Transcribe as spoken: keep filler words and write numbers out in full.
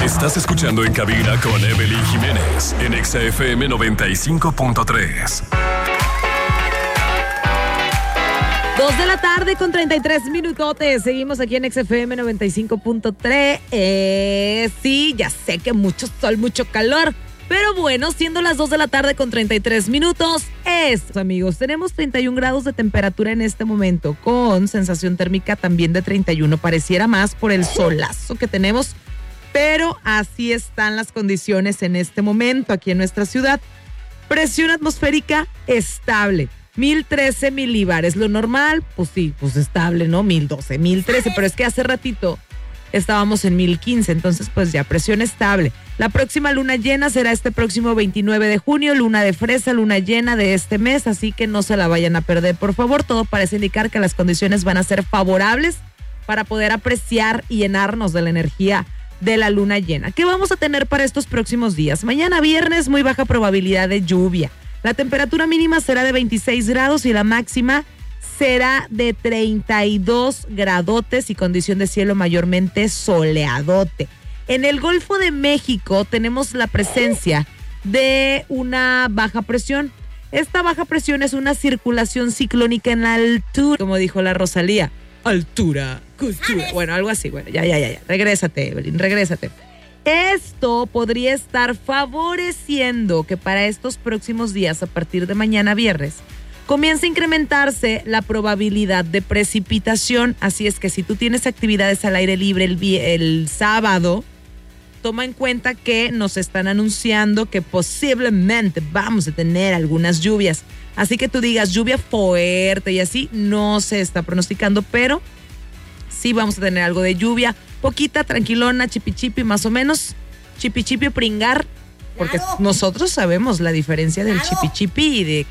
Estás escuchando En Cabina con Evelyn Jiménez en Exa F M noventa y cinco punto tres. Dos de la tarde con treinta y tres minutotes. Seguimos aquí en Exa F M noventa y cinco punto tres. Eh, sí, ya sé que mucho sol, mucho calor. Pero bueno, siendo las dos de la tarde con treinta y tres minutos, es, amigos, tenemos treinta y un grados de temperatura en este momento, con sensación térmica también de treinta y uno. Pareciera más por el solazo que tenemos, pero así están las condiciones en este momento aquí en nuestra ciudad. Presión atmosférica estable, mil trece milibares. Lo normal, pues sí, pues estable, ¿no? mil doce, mil trece, pero es que hace ratito estábamos en mil quince, entonces pues ya presión estable. La próxima luna llena será este próximo veintinueve de junio, luna de fresa, luna llena de este mes, así que no se la vayan a perder, por favor. Todo parece indicar que las condiciones van a ser favorables para poder apreciar y llenarnos de la energía de la luna llena. ¿Qué vamos a tener para estos próximos días? Mañana viernes, muy baja probabilidad de lluvia. La temperatura mínima será de veintiséis grados y la máxima será de treinta y dos gradotes y condición de cielo mayormente soleadote. En el Golfo de México tenemos la presencia de una baja presión. Esta baja presión es una circulación ciclónica en la altura, como dijo la Rosalía. Altura, cultura. Bueno, algo así. Bueno, ya, ya, ya, ya. Regrésate, Evelyn, regrésate. Esto podría estar favoreciendo que para estos próximos días, a partir de mañana viernes, comienza a incrementarse la probabilidad de precipitación. Así es que si tú tienes actividades al aire libre el, el sábado, toma en cuenta que nos están anunciando que posiblemente vamos a tener algunas lluvias. Así que tú digas lluvia fuerte y así, no se está pronosticando, pero sí vamos a tener algo de lluvia. Poquita, tranquilona, chipi-chipi, más o menos. Chipi-chipi, pringar. Porque nosotros sabemos la diferencia del chipi-chipi y de